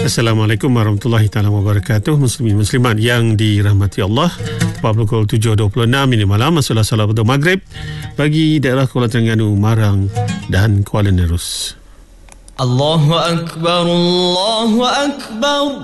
Assalamualaikum warahmatullahi taala wabarakatuh. Muslimin muslimat yang dirahmati Allah. Tepat pukul 7.26 ini malam masuklah solat waktu maghrib bagi daerah Kuala Terengganu, Marang dan Kuala Nerus. Allahu akbar, Allahu akbar.